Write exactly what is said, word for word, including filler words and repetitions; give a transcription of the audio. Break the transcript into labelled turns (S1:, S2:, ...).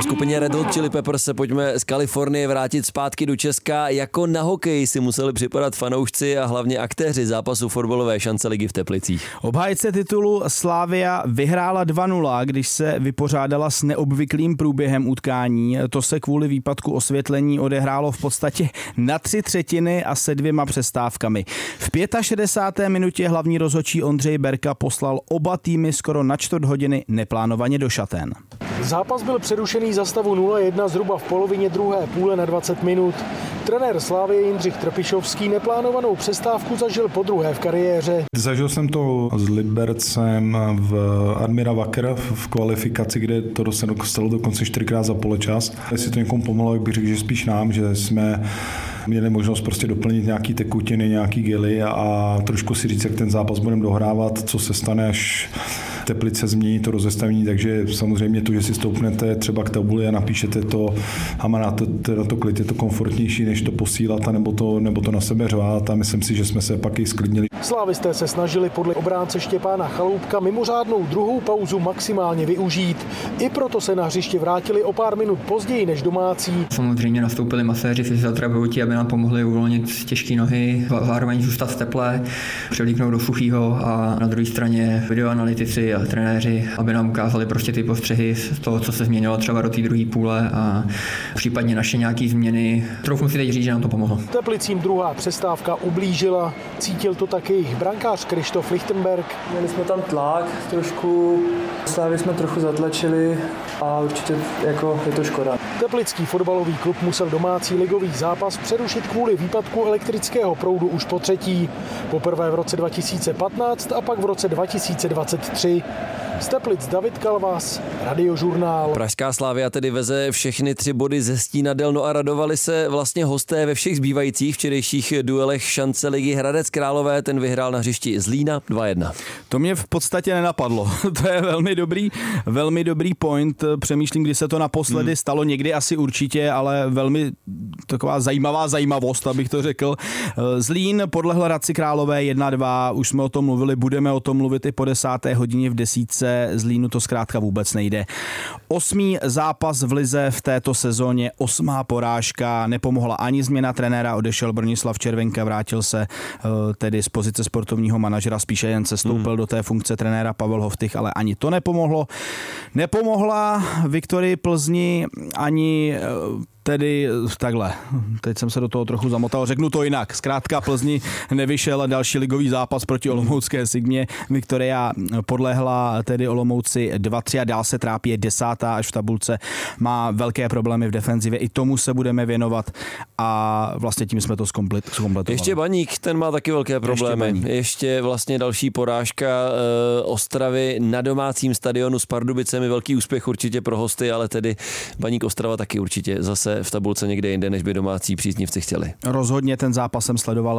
S1: Po skupině Red Hot Chili Peppers se pojďme z Kalifornie vrátit zpátky do Česka. Jako na hokej si museli připadat fanoušci a hlavně aktéři zápasu fotbalové šance ligy v Teplicích.
S2: Obhájce titulu Slavia vyhrála dva nula, když se vypořádala s neobvyklým průběhem utkání. To se kvůli výpadku osvětlení odehrálo v podstatě na tři třetiny a se dvěma přestávkami. V šedesáté páté minutě hlavní rozhodčí Ondřej Berka poslal oba týmy skoro na čtvrt hodiny neplánovaně do šatén.
S3: Zápas byl přerušený za stavu nula jedna zhruba v polovině druhé půle na dvacet minut. Trenér Slavie Jindřich Trpišovský neplánovanou přestávku zažil podruhé v kariéře.
S4: Zažil jsem to s Libercem v Admira Wacker v kvalifikaci, kde to se dostalo dokonce čtyřikrát za poločas. Jestli to někomu pomohlo, jak bych řekl, že spíš nám, že jsme měli možnost prostě doplnit nějaký tekutiny, nějaký gely a trošku si říct, jak ten zápas budeme dohrávat, co se stane, až Teplice změní to rozestavení, takže samozřejmě to, že si stoupnete třeba k tabuli a napíšete to a máte na to klid, je to komfortnější, než to posílat a nebo to, nebo to na sebe řvát a myslím si, že jsme se pak i sklidnili.
S3: Slávisté se snažili podle obránce Štěpána Chaloupka mimořádnou druhou pauzu maximálně využít. I proto se na hřiště vrátili o pár minut později než domácí.
S5: Samozřejmě nastoupili maséři, fyzioterapeuti, aby nám pomohli uvolnit těžké nohy, zároveň zůstat v teple, převlíknout do suchého a na druhé straně videoanalytici a trenéři, aby nám ukázali prostě ty postřehy z toho, co se změnilo třeba do té druhé půle a případně naše nějaké změny. Troufnu si teď říct, že nám to pomohlo.
S3: Teplicím druhá přestávka ublížila. Cítil to taky jejich brankář Krištof Lichtenberg.
S6: Měli jsme tam tlak, trošku Slávy jsme trochu zatlačili a určitě jako je to škoda.
S3: Teplický fotbalový klub musel domácí ligový zápas přerušit kvůli výpadku elektrického proudu už po třetí. Poprvé v roce dva tisíce patnáct a pak v roce dva tisíce dvacet tři. Z Teplic David Kalvás, Radiožurnál.
S1: Pražská Slavia tedy veze všechny tři body ze Stínadel, no a radovali se vlastně hosté ve všech zbývajících včerejších duelech šance ligy. Hradec Králové, ten vyhrál na hřišti Zlína dva jedna.
S2: To mě v podstatě nenapadlo. To je velmi dobrý, velmi dobrý point. Přemýšlím, kdy se to naposledy hmm. stalo, někdy asi určitě, ale velmi taková zajímavá zajímavost, abych to řekl. Zlín podlehl Hradci Králové jedna dva, už jsme o tom mluvili, budeme o tom mluvit i po desáté hodině v desítce. Zlínu to zkrátka vůbec nejde. Osmý zápas v lize v této sezóně, osmá porážka, nepomohla ani změna trenéra, odešel Bronislav Červenka, vrátil se tedy z pozice sportovního manažera, spíše jen se stoupil hmm. do té funkce trenéra Pavel Hoftych, ale ani to nepomohlo. Nepomohla Viktorii Plzni ani tedy takhle, teď jsem se do toho trochu zamotal, řeknu to jinak. Zkrátka Plzni nevyšel další ligový zápas proti Olomoucké Sigmě. Viktoria podlehla tedy Olomouci dva tři a dál se trápí, je desátá až v tabulce. Má velké problémy v defenzivě, i tomu se budeme věnovat a vlastně tím jsme to zkompletovali.
S1: Ještě Baník, ten má taky velké problémy. Ještě, Ještě vlastně další porážka e, Ostravy na domácím stadionu s Pardubicemi, velký úspěch určitě pro hosty, ale tedy Baník Ostrava taky určitě zase v tabulce někde jinde, než by domácí příznivci chtěli.
S2: Rozhodně ten zápas jsem sledoval